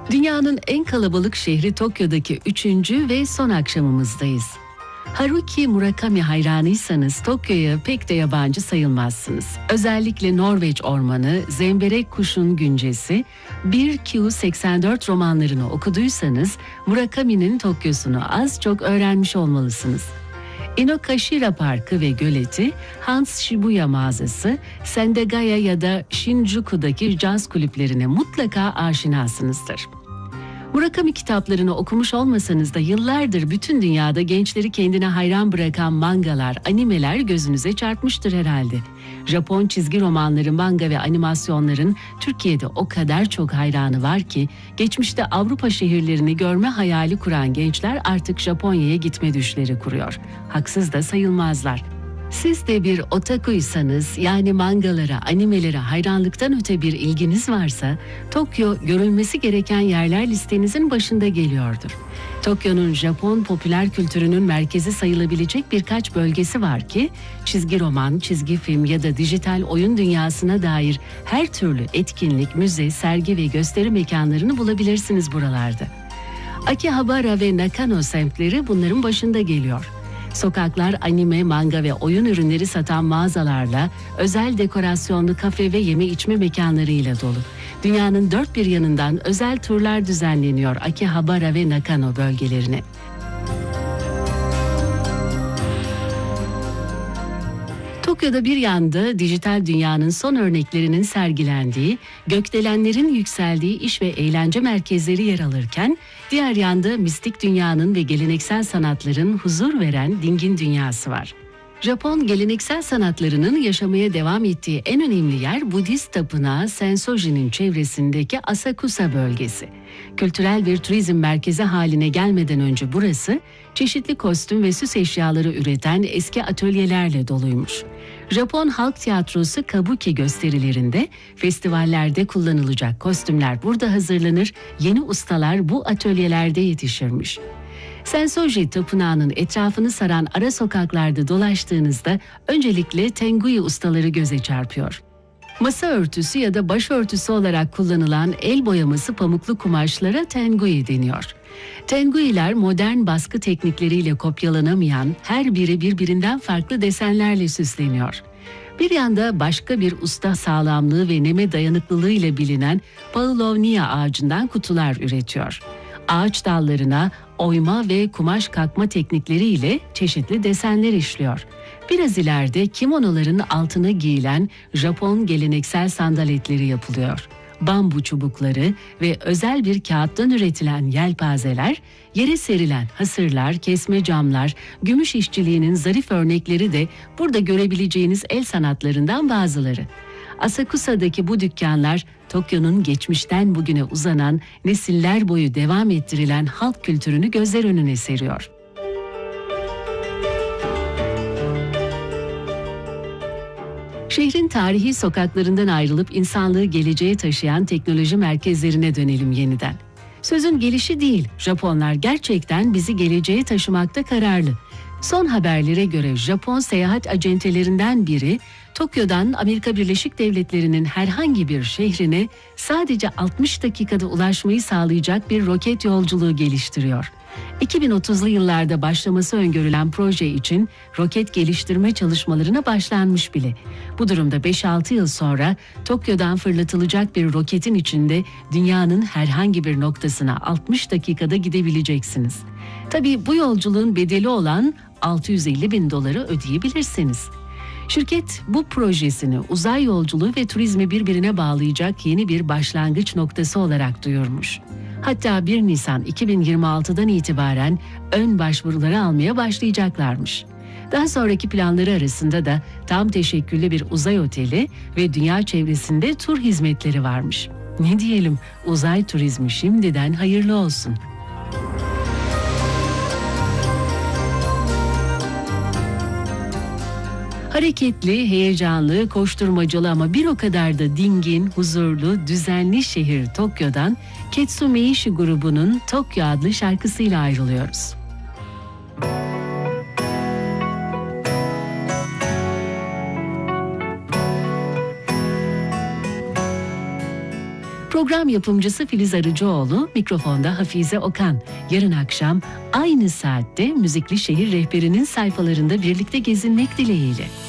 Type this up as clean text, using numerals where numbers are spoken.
Dünyanın en kalabalık şehri Tokyo'daki 3. ve son akşamımızdayız. Haruki Murakami hayranıysanız Tokyo'ya pek de yabancı sayılmazsınız. Özellikle Norveç Ormanı, Zemberek Kuşun Güncesi, 1Q84 romanlarını okuduysanız Murakami'nin Tokyo'sunu az çok öğrenmiş olmalısınız. Inokashira Parkı ve Göleti, Hans Shibuya mağazası, Sendagaya ya da Shinjuku'daki caz kulüplerine mutlaka aşinasınızdır. Murakami kitaplarını okumuş olmasanız da yıllardır bütün dünyada gençleri kendine hayran bırakan mangalar, animeler gözünüze çarpmıştır herhalde. Japon çizgi romanları, manga ve animasyonların Türkiye'de o kadar çok hayranı var ki geçmişte Avrupa şehirlerini görme hayali kuran gençler artık Japonya'ya gitme düşleri kuruyor. Haksız da sayılmazlar. Siz de bir otakuysanız, yani mangalara, animelere hayranlıktan öte bir ilginiz varsa, Tokyo görülmesi gereken yerler listenizin başında geliyordur. Tokyo'nun Japon popüler kültürünün merkezi sayılabilecek birkaç bölgesi var ki, çizgi roman, çizgi film ya da dijital oyun dünyasına dair her türlü etkinlik, müze, sergi ve gösteri mekanlarını bulabilirsiniz buralarda. Akihabara ve Nakano semtleri bunların başında geliyor. Sokaklar anime, manga ve oyun ürünleri satan mağazalarla, özel dekorasyonlu kafe ve yeme içme mekanlarıyla dolu. Dünyanın dört bir yanından özel turlar düzenleniyor Akihabara ve Nakano bölgelerine. Tokyo'da bir yanda dijital dünyanın son örneklerinin sergilendiği, gökdelenlerin yükseldiği iş ve eğlence merkezleri yer alırken, diğer yanda mistik dünyanın ve geleneksel sanatların huzur veren dingin dünyası var. Japon geleneksel sanatlarının yaşamaya devam ettiği en önemli yer Budist tapınağı Sensoji'nin çevresindeki Asakusa bölgesi. Kültürel bir turizm merkezi haline gelmeden önce burası, çeşitli kostüm ve süs eşyaları üreten eski atölyelerle doluymuş. Japon halk tiyatrosu kabuki gösterilerinde, festivallerde kullanılacak kostümler burada hazırlanır, yeni ustalar bu atölyelerde yetişirmiş. Sensoji Tapınağı'nın etrafını saran ara sokaklarda dolaştığınızda öncelikle Tenguyi ustaları göze çarpıyor. Masa örtüsü ya da başörtüsü olarak kullanılan el boyaması pamuklu kumaşlara Tenguyi deniyor. Tenguiler modern baskı teknikleriyle kopyalanamayan, her biri birbirinden farklı desenlerle süsleniyor. Bir yanda başka bir usta sağlamlığı ve neme dayanıklılığı ile bilinen Paulownia ağacından kutular üretiyor. Ağaç dallarına oyma ve kumaş kakma teknikleriyle çeşitli desenler işliyor. Biraz ileride kimonoların altına giyilen Japon geleneksel sandaletleri yapılıyor. Bambu çubukları ve özel bir kağıttan üretilen yelpazeler, yere serilen hasırlar, kesme camlar, gümüş işçiliğinin zarif örnekleri de burada görebileceğiniz el sanatlarından bazıları. Asakusa'daki bu dükkanlar, Tokyo'nun geçmişten bugüne uzanan, nesiller boyu devam ettirilen halk kültürünü gözler önüne seriyor. Şehrin tarihi sokaklarından ayrılıp insanlığı geleceğe taşıyan teknoloji merkezlerine dönelim yeniden. Sözün gelişi değil, Japonlar gerçekten bizi geleceğe taşımakta kararlı. Son haberlere göre Japon seyahat acentelerinden biri, Tokyo'dan Amerika Birleşik Devletleri'nin herhangi bir şehrine sadece 60 dakikada ulaşmayı sağlayacak bir roket yolculuğu geliştiriyor. 2030'lu yıllarda başlaması öngörülen proje için roket geliştirme çalışmalarına başlanmış bile. Bu durumda 5-6 yıl sonra Tokyo'dan fırlatılacak bir roketin içinde dünyanın herhangi bir noktasına 60 dakikada gidebileceksiniz. Tabii bu yolculuğun bedeli olan $650.000 ödeyebilirsiniz. Şirket bu projesini uzay yolculuğu ve turizmi birbirine bağlayacak yeni bir başlangıç noktası olarak duyurmuş. Hatta 1 Nisan 2026'dan itibaren ön başvuruları almaya başlayacaklarmış. Daha sonraki planları arasında da tam teşekküllü bir uzay oteli ve dünya çevresinde tur hizmetleri varmış. Ne diyelim, uzay turizmi şimdiden hayırlı olsun. Hareketli, heyecanlı, koşturmacalı ama bir o kadar da dingin, huzurlu, düzenli şehir Tokyo'dan Ketsumi Ishii grubunun Tokyo adlı şarkısıyla ayrılıyoruz. Program yapımcısı Filiz Arıcıoğlu, mikrofonda Hafize Okan. Yarın akşam aynı saatte Müzikli Şehir Rehberi'nin sayfalarında birlikte gezinmek dileğiyle.